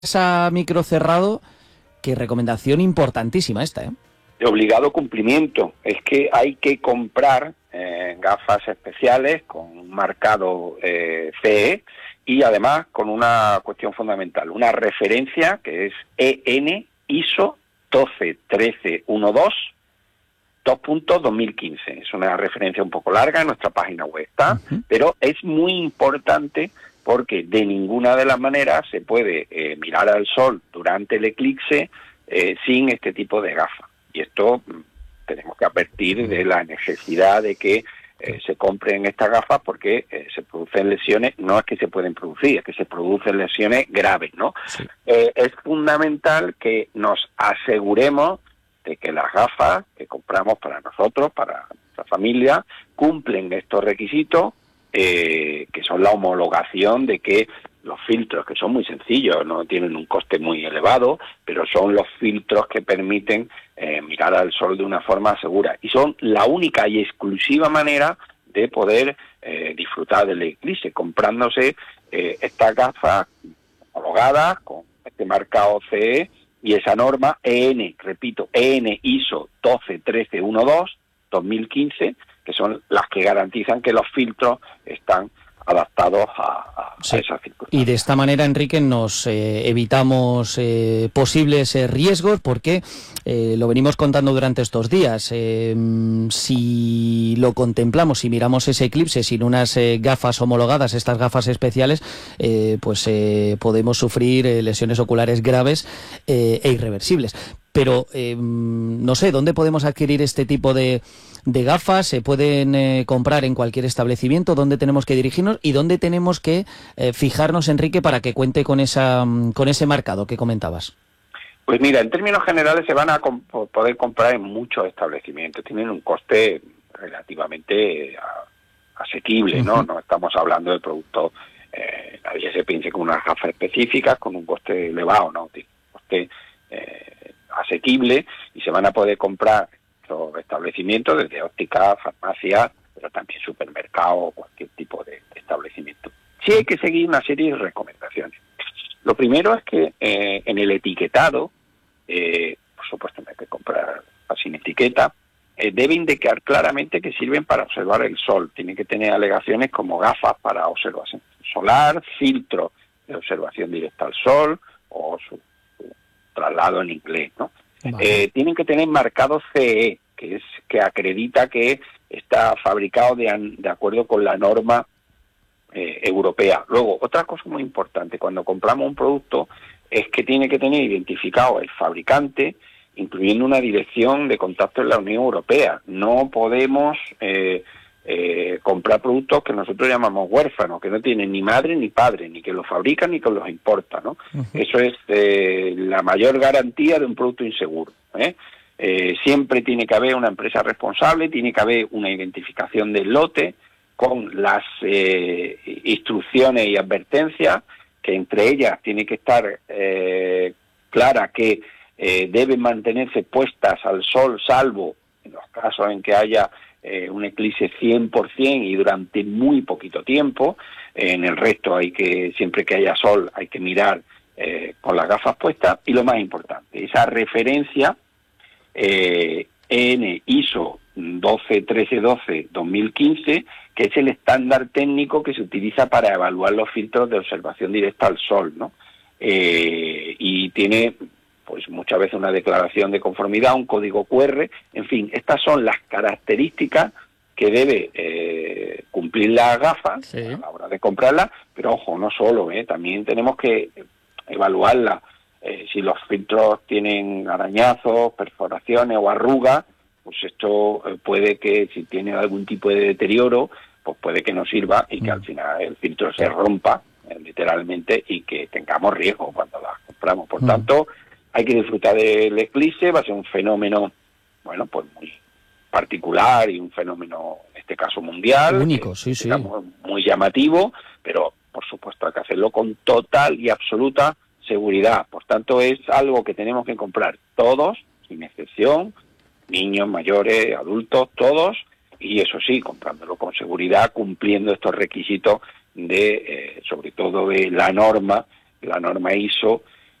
a micro cerrado, qué recomendación importantísima esta, ¿eh? De obligado cumplimiento. Es que hay que comprar gafas especiales con un marcado CE y además con una cuestión fundamental, una referencia que es EN ISO 12132 2.2015. Es una referencia un poco larga, en nuestra página web está, pero es muy importante porque de ninguna de las maneras se puede mirar al sol durante el eclipse sin este tipo de gafas. Y esto tenemos que advertir de la necesidad de que se compren estas gafas porque se producen lesiones, no es que se pueden producir, es que se producen lesiones graves, ¿no? Sí. Es fundamental que nos aseguremos de que las gafas que compramos para nosotros, para nuestra familia, cumplen estos requisitos, que son la homologación de que los filtros, que son muy sencillos, no tienen un coste muy elevado, pero son los filtros que permiten mirar al sol de una forma segura. Y son la única y exclusiva manera de poder disfrutar del eclipse, comprándose estas gafas homologadas con este marcado CE y esa norma EN, repito, EN ISO 12132 2015, que son las que garantizan que los filtros están adaptados a esas circunstancias. Y de esta manera, Enrique, nos evitamos posibles riesgos porque lo venimos contando durante estos días. Si lo contemplamos, si miramos ese eclipse sin unas gafas homologadas, estas gafas especiales, pues podemos sufrir lesiones oculares graves e irreversibles. Pero no sé, ¿dónde podemos adquirir este tipo de gafas? ¿Se pueden comprar en cualquier establecimiento? ¿Dónde tenemos que dirigirnos? ¿Y dónde tenemos que fijarnos, Enrique, para que cuente con ese marcado que comentabas? Pues mira, en términos generales se van a poder comprar en muchos establecimientos. Tienen un coste relativamente asequible, ¿no? No estamos hablando de productos, nadie se piense con unas gafas específicas con un coste elevado, ¿no? Tiene un coste asequible y se van a poder comprar los establecimientos desde ópticas, farmacias, pero también supermercados, cualquier tipo de establecimiento. Sí hay que seguir una serie de recomendaciones. Lo primero es que en el etiquetado, por supuesto no hay que comprar sin etiqueta, debe indicar claramente que sirven para observar el sol. Tienen que tener alegaciones como gafas para observación solar, filtro de observación directa al sol o su traslado en inglés, ¿no? Vale. Tienen que tener marcado CE, que acredita que está fabricado de acuerdo con la norma europea. Luego, otra cosa muy importante, cuando compramos un producto, es que tiene que tener identificado el fabricante, incluyendo una dirección de contacto en la Unión Europea. No podemos comprar productos que nosotros llamamos huérfanos, que no tienen ni madre ni padre, ni que los fabrican ni que los importa, ¿no? Eso es la mayor garantía de un producto inseguro, siempre tiene que haber una empresa responsable, tiene que haber una identificación del lote con las instrucciones y advertencias, que entre ellas tiene que estar clara que deben mantenerse puestas al sol, salvo en los casos en que haya un eclipse 100% y durante muy poquito tiempo. En el resto siempre que haya sol hay que mirar con las gafas puestas. Y lo más importante, esa referencia EN ISO 12132 2015, que es el estándar técnico que se utiliza para evaluar los filtros de observación directa al sol, ¿no? Y tiene pues muchas veces una declaración de conformidad, un código QR, en fin, estas son las características que debe cumplir la gafa a la hora de comprarla, pero ojo, no solo, también tenemos que evaluarla, si los filtros tienen arañazos, perforaciones o arrugas, pues esto puede que si tiene algún tipo de deterioro, pues puede que no sirva y que al final el filtro se rompa, literalmente, y que tengamos riesgo cuando las compramos. Por tanto, hay que disfrutar del eclipse, va a ser un fenómeno, bueno, pues muy particular y un fenómeno, en este caso mundial. Único, sí. Muy llamativo, pero por supuesto hay que hacerlo con total y absoluta seguridad. Por tanto, es algo que tenemos que comprar todos, sin excepción, niños, mayores, adultos, todos, y eso sí, comprándolo con seguridad, cumpliendo estos requisitos de, sobre todo de la norma ISO